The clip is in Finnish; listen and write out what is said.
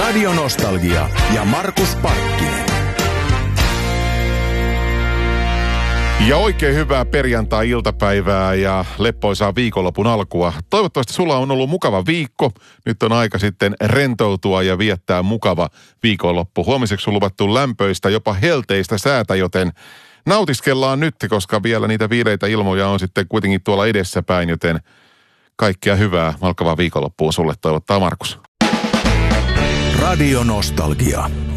Radio Nostalgia ja Markus Parkkinen. Ja oikein hyvää perjantai-iltapäivää ja leppoisaa viikonlopun alkua. Toivottavasti sulla on ollut mukava viikko. Nyt on aika sitten rentoutua ja viettää mukava viikonloppu. Huomiseksi on luvattu lämpöistä, jopa helteistä säätä, joten nautiskellaan nyt, koska vielä niitä viileitä ilmoja on sitten kuitenkin tuolla edessäpäin, joten kaikkea hyvää, alkavaa viikonloppua sulle toivottaa Markus. Radio Nostalgia.